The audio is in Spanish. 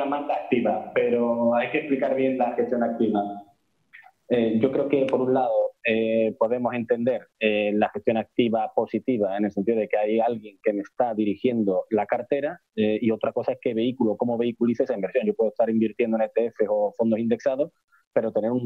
una manta activa, pero hay que explicar bien la gestión activa. Yo creo que, por un lado, podemos entender la gestión activa positiva en el sentido de que hay alguien que me está dirigiendo la cartera, y otra cosa es qué vehículo, cómo vehiculice esa inversión. Yo puedo estar invirtiendo en ETFs o fondos indexados, pero tener un